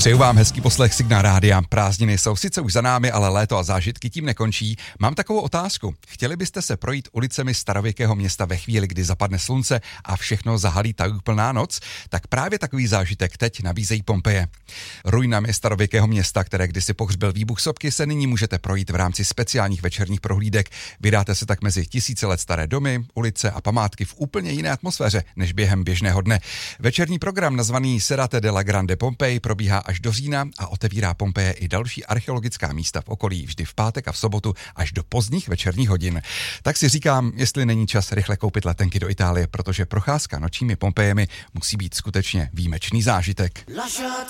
Přeju vám hezký poslech Signál rádia. Prázdniny jsou sice už za námi, ale léto a zážitky tím nekončí. Mám takovou otázku. Chtěli byste se projít ulicemi starověkého města ve chvíli, kdy zapadne slunce a všechno zahalí ta úplná noc? Tak právě takový zážitek teď nabízejí Pompeje. Ruinami starověkého města, které kdysi pohřbil výbuch sopky, se nyní můžete projít v rámci speciálních večerních prohlídek. Vydáte se tak mezi tisíce let staré domy, ulice a památky v úplně jiné atmosféře než během běžného dne. Večerní program nazvaný Serate della Grande Pompeii probíhá až do října a otevírá Pompeje i další archeologická místa v okolí vždy v pátek a v sobotu až do pozdních večerních hodin. Tak si říkám, jestli není čas rychle koupit letenky do Itálie, protože procházka nočními Pompejemi musí být skutečně výjimečný zážitek.